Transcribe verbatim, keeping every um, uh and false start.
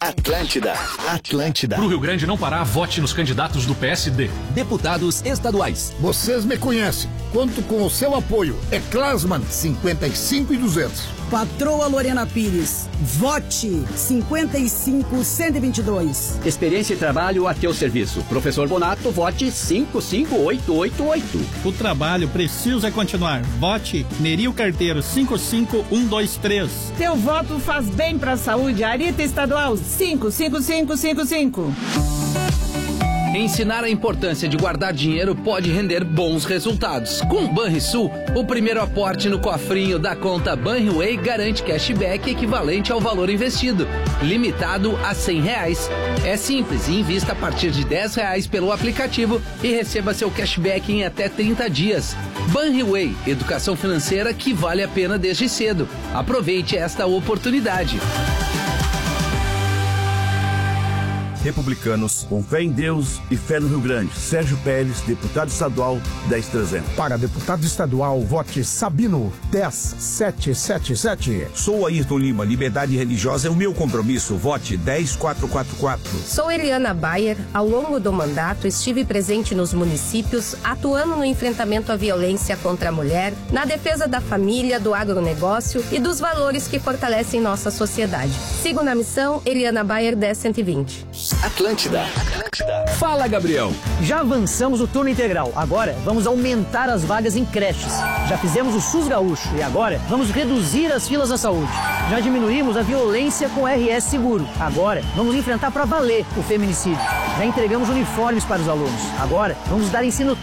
Atlântida, Atlântida. Pro Rio Grande não parar, vote nos candidatos do P S D. Deputados estaduais. Vocês me conhecem. Conto com o seu apoio. É Klasman, cinquenta e cinco e duzentos. Patroa Lorena Pires. Vote cinquenta e cinco, cento e vinte e dois. Experiência e trabalho a teu serviço. Professor Bonato, vote cinco cinco oito oito oito. O trabalho precisa continuar. Vote Nerio Carteiro cinco cinco um dois três. Teu voto faz bem pra saúde. Arita Estadual cinco cinco cinco cinco cinco. Ensinar a importância de guardar dinheiro pode render bons resultados. Com o Banrisul, o primeiro aporte no cofrinho da conta Banriway garante cashback equivalente ao valor investido, limitado a cem reais. É simples, invista a partir de dez reais pelo aplicativo e receba seu cashback em até trinta dias. Banriway, educação financeira que vale a pena desde cedo. Aproveite esta oportunidade. Republicanos, com fé em Deus e fé no Rio Grande. Sérgio Pérez, deputado estadual, dez trezentos. Para deputado estadual, vote Sabino, dez setecentos e setenta e sete. Sou Ayrton Lima, liberdade religiosa é o meu compromisso. Vote dez quatrocentos e quarenta e quatro. Sou Eliana Bayer. Ao longo do mandato, estive presente nos municípios, atuando no enfrentamento à violência contra a mulher, na defesa da família, do agronegócio e dos valores que fortalecem nossa sociedade. Sigo na missão Eliana Bayer, dez cento e vinte. Atlântida, Atlântida. Fala, Gabriel. Já avançamos o turno integral. Agora vamos aumentar as vagas em creches. Já fizemos o SUS Gaúcho e agora vamos reduzir as filas da saúde. Já diminuímos a violência com R S Seguro. Agora vamos enfrentar para valer o feminicídio. Já entregamos uniformes para os alunos. Agora vamos dar ensino